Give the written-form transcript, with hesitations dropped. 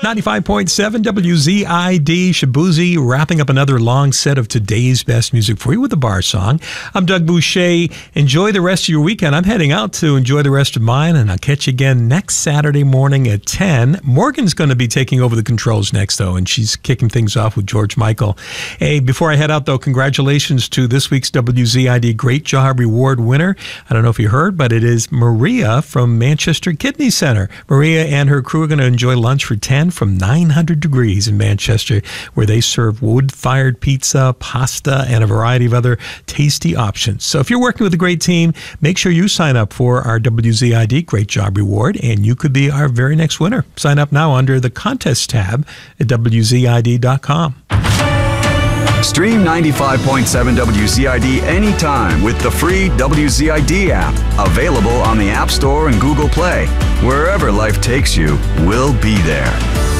95.7 WZID Shabuzi, wrapping up another long set of today's best music for you with a bar song. I'm Doug Boucher. Enjoy the rest of your weekend. I'm heading out to enjoy the rest of mine, and I'll catch you again next Saturday morning at 10. Morgan's going to be taking over the controls next, though, and she's kicking things off with George Michael. Hey, before I head out, though, congratulations to this week's WZID Great Job Reward winner. I don't know if you heard, but it is Maria from Manchester Kidney Center. Maria and her crew are going to enjoy lunch for 10 from 900 Degrees in Manchester, where they serve wood-fired pizza, pasta, and a variety of other tasty options. So if you're working with a great team, make sure you sign up for our WZID Great Job Reward, and you could be our very next winner. Sign up now under the contest tab at WZID.com. Stream 95.7 WZID anytime with the free WZID app. Available on the App Store and Google Play. Wherever life takes you, we'll be there.